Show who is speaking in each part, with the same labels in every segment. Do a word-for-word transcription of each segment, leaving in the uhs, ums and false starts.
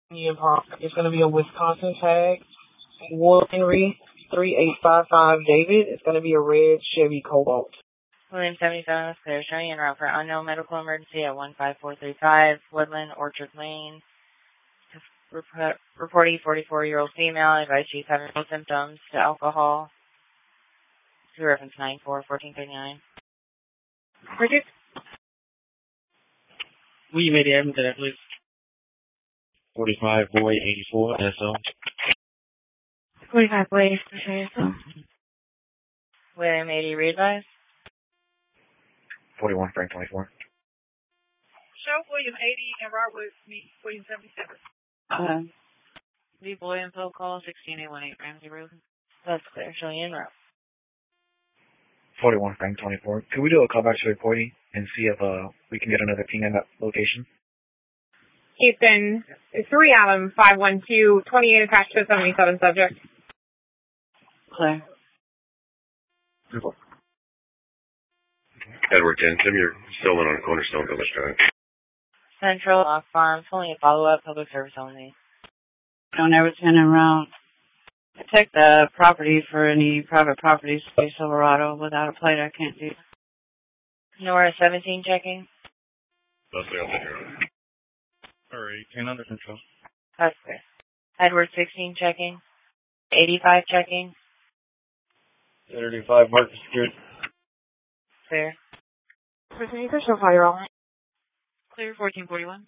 Speaker 1: It's going to be a Wisconsin tag. Warren Henry, three eight five five David. It's going to be a red Chevy Cobalt.
Speaker 2: William seventy-seven is clear, showing en route for unknown medical emergency at one five four three five Woodland Orchard Lane. Rep- reporting forty-four-year-old female, advised she's having no symptoms to alcohol. To reference nine four fourteen thirty-nine. Bridget?
Speaker 3: Will you make the admin to that, please? forty-five boy eighty-four S O.
Speaker 2: forty-five boy eighty-four S O. William eighty readwise.
Speaker 3: forty-one Frank twenty-four.
Speaker 4: Show William eighty and Robert meet William seventy-seven.
Speaker 2: Uh, Lee Boy info call sixteen eight one eight Ramsey Road. That's clear, showing en route.
Speaker 3: forty-one Frank twenty-four. Could we do a callback to reporting and see if uh we can get another ping on that location?
Speaker 4: Houston, three Adam, five one two, twenty-eight attached to seventy-seven subject.
Speaker 2: Clear.
Speaker 5: Edward ten, Tim, you're still in on Cornerstone Village Drive.
Speaker 2: Central, Lock Farm, only a follow-up, public service only.
Speaker 6: Don't ever turn around. Check the property for any private properties, Space Silverado. Without a plate, I can't do.
Speaker 2: Nora seventeen checking.
Speaker 5: Leslie, I'll take care of it.
Speaker 3: Alright, ten under control.
Speaker 2: That's clear. Edward sixteen checking. eighty-five checking.
Speaker 3: thirty-five mark secured.
Speaker 2: Clear.
Speaker 4: Continue to show fire on.
Speaker 2: Clear fourteen forty-one.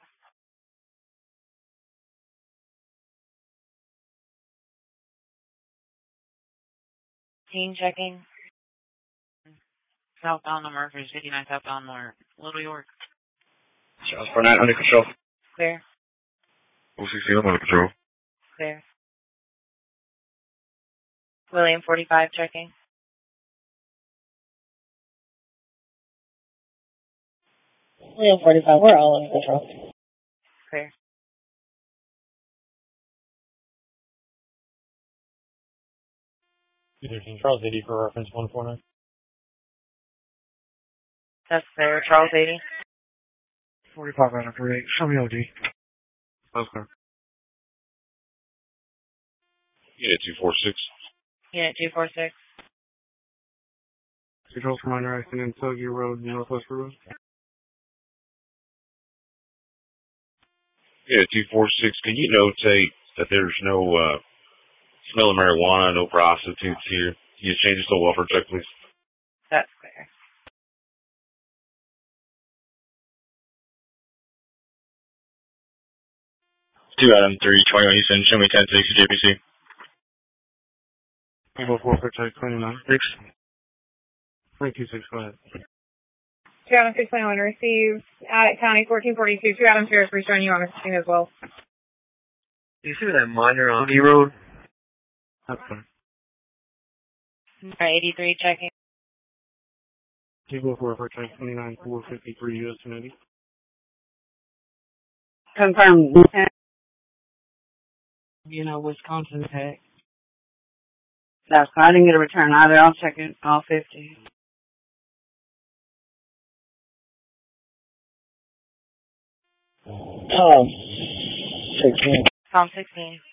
Speaker 2: Team checking. Southbound on Murphy, fifty-nine southbound on Little York.
Speaker 3: Charles four nine under control.
Speaker 2: Clear.
Speaker 5: O C C, I'm under control.
Speaker 2: Clear. William forty-five checking.
Speaker 6: William forty-five, we're all under control.
Speaker 2: Clear.
Speaker 3: Charles eighty for reference one four nine.
Speaker 2: That's clear. Charles eighty.
Speaker 3: forty-five out of eight. Show me O D. Okay.
Speaker 5: Unit two four six.
Speaker 2: Unit two four six.
Speaker 3: Control from under accident, Togi Road, Northwest Road.
Speaker 5: Unit two four six, can you notate that there's no uh, smell of marijuana, no prostitutes here? Can you change this to a welfare check, please?
Speaker 2: That's clear.
Speaker 3: Two Adam three twenty-one Eastern, show me ten sixty J P C. Eagle four for check twenty-nine. Six. Thank you, six, go ahead.
Speaker 4: Two Adam six twenty-one received. Attic County fourteen forty-two. Two Adam Sheriff rejoin you on the scene as well.
Speaker 3: Do you see that minor on the road? That's fine.
Speaker 2: eighty-three checking.
Speaker 3: Eagle four for check twenty-nine four fifty-three U S Unity.
Speaker 6: Confirm.
Speaker 1: You know, Wisconsin tag.
Speaker 6: That's fine. I didn't get a return either. I'll check it. All fifty.
Speaker 1: Tom, sixteen.
Speaker 2: Tom sixteen.